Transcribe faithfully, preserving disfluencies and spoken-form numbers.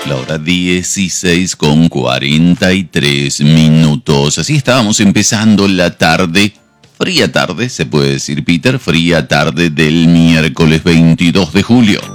La hora dieciséis con cuarenta y tres minutos. Así estábamos empezando la tarde, fría tarde, se puede decir, Peter, fría tarde del miércoles veintidós de julio.